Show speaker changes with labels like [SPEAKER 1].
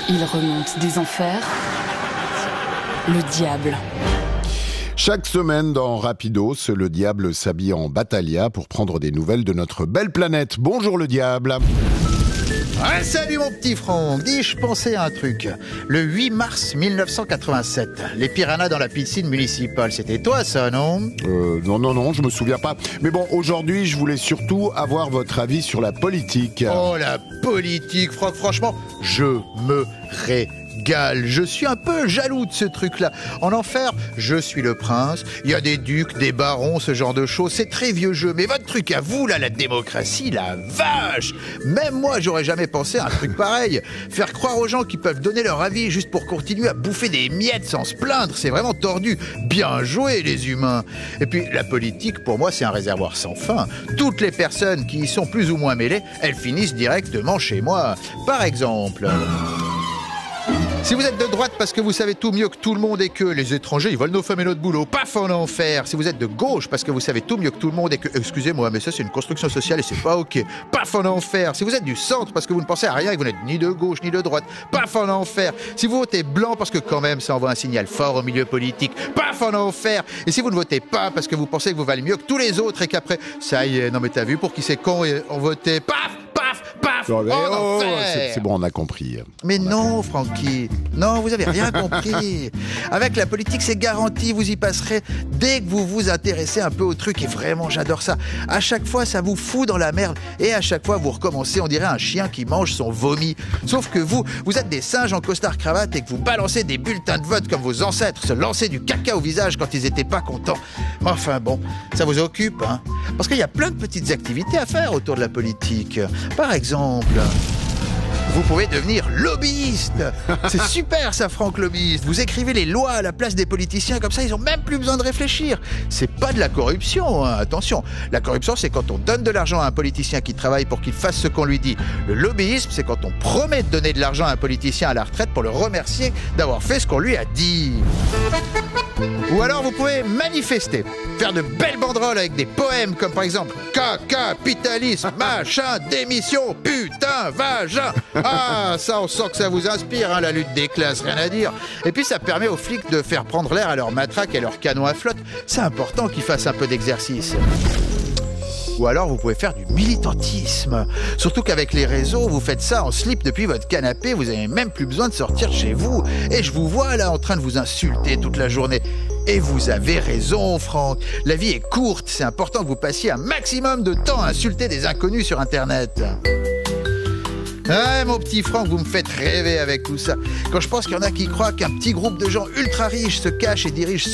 [SPEAKER 1] Il remonte des enfers, le diable.
[SPEAKER 2] Chaque semaine dans Rapidos, le diable s'habille en Battaglia pour prendre des nouvelles de notre belle planète. Bonjour le diable.
[SPEAKER 3] Ah, salut mon petit Franck, dis, je pensais à un truc. Le 8 mars 1987, les piranhas dans la piscine municipale, c'était toi ça, non?
[SPEAKER 2] Non, je me souviens pas. Mais bon, aujourd'hui, je voulais surtout avoir votre avis sur la politique.
[SPEAKER 3] Oh la politique, Franck, franchement, je me régale. Je suis un peu jaloux de ce truc-là. En enfer, je suis le prince, il y a des ducs, des barons, ce genre de choses, c'est très vieux jeu. Mais votre truc à vous, là, la démocratie, la vache! Même moi, j'aurais jamais pensé à un truc pareil. Faire croire aux gens qu'ils peuvent donner leur avis juste pour continuer à bouffer des miettes sans se plaindre, c'est vraiment tordu. Bien joué, les humains! Et puis, la politique, pour moi, c'est un réservoir sans fin. Toutes les personnes qui y sont plus ou moins mêlées, elles finissent directement chez moi. Par exemple... Si vous êtes de droite parce que vous savez tout mieux que tout le monde et que les étrangers, ils volent nos femmes et notre boulot, paf en enfer. Si vous êtes de gauche parce que vous savez tout mieux que tout le monde et que, excusez-moi, mais ça c'est une construction sociale et c'est pas ok, paf en enfer. Si vous êtes du centre parce que vous ne pensez à rien et que vous n'êtes ni de gauche ni de droite, paf en enfer. Si vous votez blanc parce que quand même ça envoie un signal fort au milieu politique, paf en enfer. Et si vous ne votez pas parce que vous pensez que vous valez mieux que tous les autres et qu'après, ça y est, non mais t'as vu pour qui c'est con et on votait, paf, paf, paf, en enfer.
[SPEAKER 2] C'est bon, on a compris.
[SPEAKER 3] Mais non, Francky, non, vous avez rien compris. Avec la politique, c'est garanti, vous y passerez dès que vous vous intéressez un peu au truc. Et vraiment, j'adore ça. À chaque fois, ça vous fout dans la merde. Et à chaque fois, vous recommencez, on dirait un chien qui mange son vomi. Sauf que vous êtes des singes en costard-cravate et que vous balancez des bulletins de vote comme vos ancêtres se lançaient du caca au visage quand ils étaient pas contents. Mais enfin bon, ça vous occupe, hein. Parce qu'il y a plein de petites activités à faire autour de la politique. Par exemple... vous pouvez devenir lobbyiste. C'est super ça, Franck, lobbyiste. Vous écrivez les lois à la place des politiciens, comme ça ils ont même plus besoin de réfléchir. C'est pas de la corruption, hein. Attention. La corruption, c'est quand on donne de l'argent à un politicien qui travaille pour qu'il fasse ce qu'on lui dit. Le lobbyisme, c'est quand on promet de donner de l'argent à un politicien à la retraite pour le remercier d'avoir fait ce qu'on lui a dit. Ou alors vous pouvez manifester, faire de belles banderoles avec des poèmes comme par exemple capitalisme, machin, démission, putain, vagin. Ah, ça on sent que ça vous inspire, hein, la lutte des classes, rien à dire. Et puis ça permet aux flics de faire prendre l'air à leurs matraques et leurs canons à flotte. C'est important qu'ils fassent un peu d'exercice. Ou alors vous pouvez faire du militantisme. Surtout qu'avec les réseaux, vous faites ça en slip depuis votre canapé, vous n'avez même plus besoin de sortir de chez vous. Et je vous vois là en train de vous insulter toute la journée. Et vous avez raison, Franck. La vie est courte, c'est important que vous passiez un maximum de temps à insulter des inconnus sur Internet. Ah, mon petit Franck, vous me faites rêver avec tout ça. Quand je pense qu'il y en a qui croient qu'un petit groupe de gens ultra riches se cachent et dirigent